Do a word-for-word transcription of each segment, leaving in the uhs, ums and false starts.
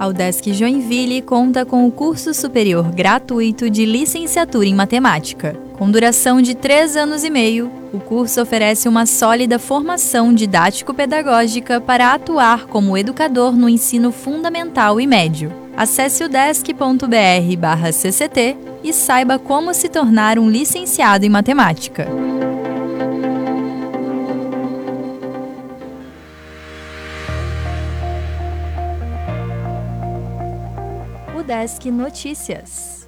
A UDESC Joinville conta com o curso superior gratuito de licenciatura em matemática. Com duração de três anos e meio, o curso oferece uma sólida formação didático-pedagógica para atuar como educador no ensino fundamental e médio. Acesse udesc ponto br barra C C T e saiba como se tornar um licenciado em matemática. UDESC Notícias.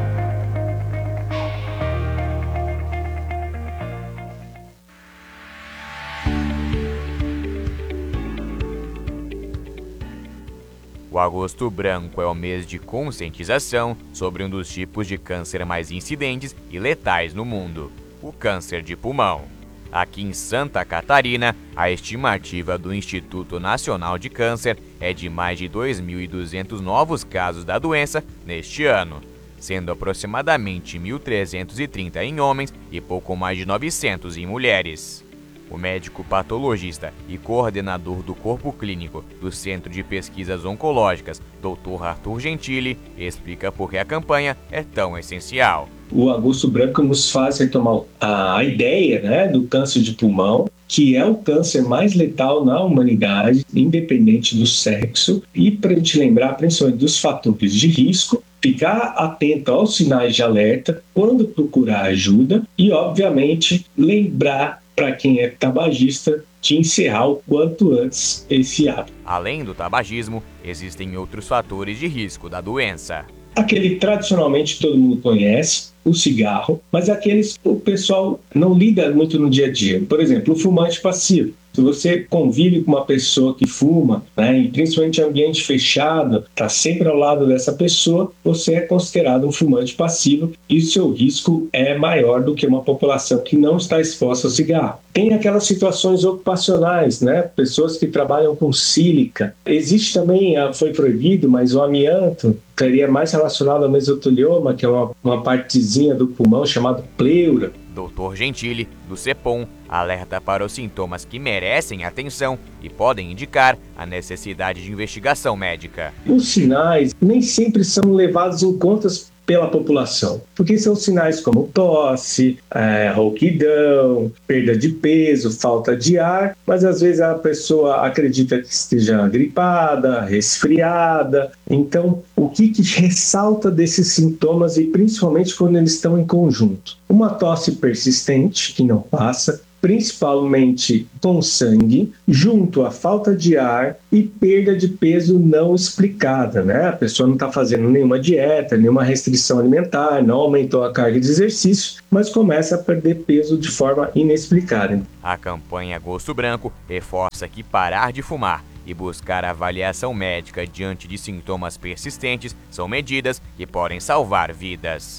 O Agosto Branco é o mês de conscientização sobre um dos tipos de câncer mais incidentes e letais no mundo, o câncer de pulmão. Aqui em Santa Catarina, a estimativa do Instituto Nacional de Câncer é de mais de dois mil e duzentos novos casos da doença neste ano, sendo aproximadamente mil trezentos e trinta em homens e pouco mais de novecentos em mulheres. O médico patologista e coordenador do corpo clínico do Centro de Pesquisas Oncológicas, doutor Arthur Gentili, explica por que a campanha é tão essencial. O Agosto Branco nos faz retomar a ideia, né, do câncer de pulmão, que é o câncer mais letal na humanidade, independente do sexo, e para a gente lembrar principalmente dos fatores de risco, ficar atento aos sinais de alerta, quando procurar ajuda e, obviamente, lembrar para quem é tabagista de encerrar o quanto antes esse hábito. Além do tabagismo, existem outros fatores de risco da doença. Aquele tradicionalmente todo mundo conhece, o cigarro, mas aqueles que o pessoal não liga muito no dia a dia. Por exemplo, o fumante passivo. Se você convive com uma pessoa que fuma, né, e principalmente em ambiente fechado, está sempre ao lado dessa pessoa, você é considerado um fumante passivo e o seu risco é maior do que uma população que não está exposta ao cigarro. Tem aquelas situações ocupacionais, né, pessoas que trabalham com sílica. Existe também, foi proibido, mas o amianto estaria mais relacionado ao mesotelioma, que é uma, uma partezinha do pulmão chamada pleura. doutor Gentili, do CEPOM, alerta para os sintomas que merecem atenção e podem indicar a necessidade de investigação médica. Os sinais nem sempre são levados em conta pela população, porque são sinais como tosse, é, rouquidão, perda de peso, falta de ar, mas às vezes a pessoa acredita que esteja gripada, resfriada. Então, o que, que ressalta desses sintomas e principalmente quando eles estão em conjunto? Uma tosse persistente que não passa, principalmente com sangue, junto à falta de ar e perda de peso não explicada, né? A pessoa não está fazendo nenhuma dieta, nenhuma restrição alimentar, não aumentou a carga de exercício, mas começa a perder peso de forma inexplicada. A campanha Agosto Branco reforça que parar de fumar e buscar avaliação médica diante de sintomas persistentes são medidas que podem salvar vidas.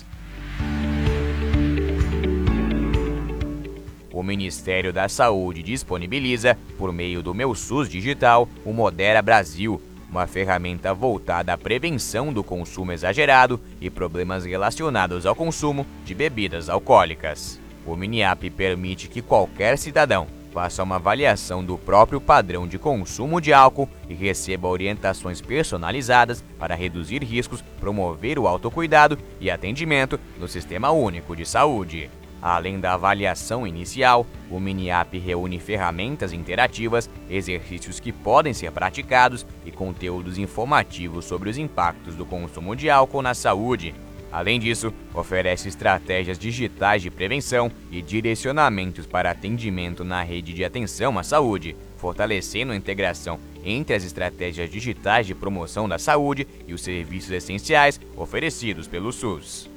O Ministério da Saúde disponibiliza, por meio do Meu SUS Digital, o Modera Brasil, uma ferramenta voltada à prevenção do consumo exagerado e problemas relacionados ao consumo de bebidas alcoólicas. O Miniap permite que qualquer cidadão faça uma avaliação do próprio padrão de consumo de álcool e receba orientações personalizadas para reduzir riscos, promover o autocuidado e atendimento no Sistema Único de Saúde. Além da avaliação inicial, o Miniap reúne ferramentas interativas, exercícios que podem ser praticados e conteúdos informativos sobre os impactos do consumo de álcool na saúde. Além disso, oferece estratégias digitais de prevenção e direcionamentos para atendimento na rede de atenção à saúde, fortalecendo a integração entre as estratégias digitais de promoção da saúde e os serviços essenciais oferecidos pelo SUS.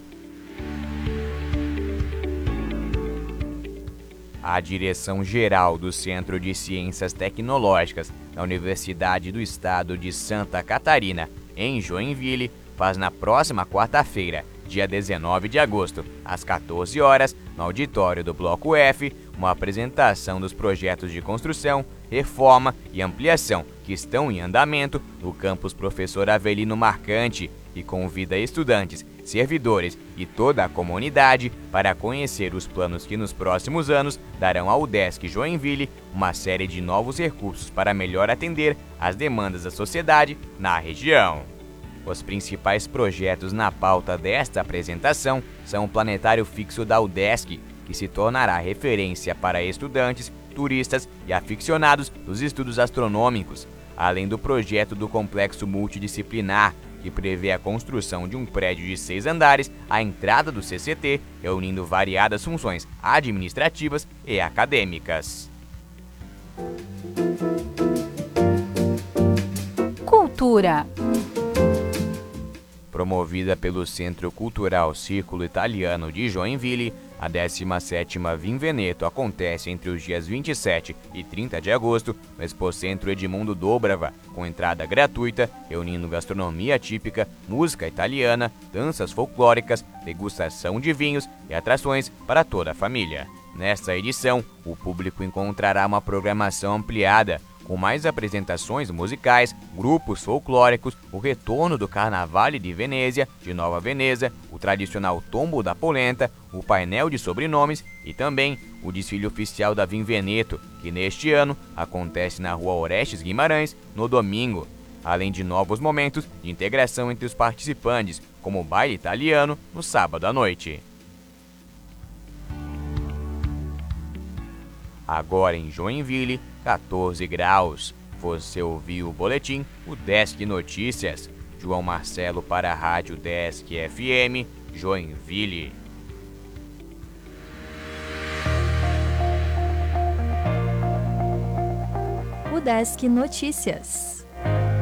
A Direção-Geral do Centro de Ciências Tecnológicas da Universidade do Estado de Santa Catarina, em Joinville, faz na próxima quarta-feira, dia dezenove de agosto, às quatorze horas, no auditório do Bloco F, uma apresentação dos projetos de construção reforma e ampliação que estão em andamento no campus Professor Avelino Marcante e convida estudantes, servidores e toda a comunidade para conhecer os planos que nos próximos anos darão ao Udesc Joinville uma série de novos recursos para melhor atender às demandas da sociedade na região. Os principais projetos na pauta desta apresentação são o planetário fixo da Udesc, que se tornará referência para estudantes, turistas e aficionados dos estudos astronômicos, além do projeto do complexo multidisciplinar, que prevê a construção de um prédio de seis andares à entrada do C C T, reunindo variadas funções administrativas e acadêmicas. Cultura. Promovida pelo Centro Cultural Círculo Italiano de Joinville, a décima sétima Vinveneto acontece entre os dias vinte e sete e trinta de agosto no Expocentro Edmundo Dobrava, com entrada gratuita, reunindo gastronomia típica, música italiana, danças folclóricas, degustação de vinhos e atrações para toda a família. Nesta edição, o público encontrará uma programação ampliada, com mais apresentações musicais, grupos folclóricos, o retorno do Carnavale de Venezia, de Nova Veneza, o tradicional Tombo da Polenta, o painel de sobrenomes e também o desfile oficial da Vinveneto, que neste ano acontece na Rua Orestes Guimarães, no domingo, além de novos momentos de integração entre os participantes, como o baile italiano no sábado à noite. Agora em Joinville, quatorze graus. Você ouviu o boletim Udesc Notícias. João Marcelo para a Rádio Udesc F M, Joinville. Udesc Notícias.